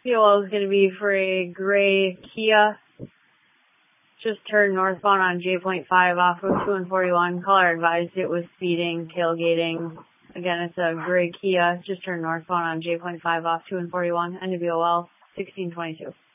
Fuel is going to be for a gray Kia. Just turned northbound on J.5 off of 2 and 41. Caller advised it was speeding, tailgating. Again, it's a gray Kia. Just turned northbound on J.5 off 2 and 41. NWOL 1622.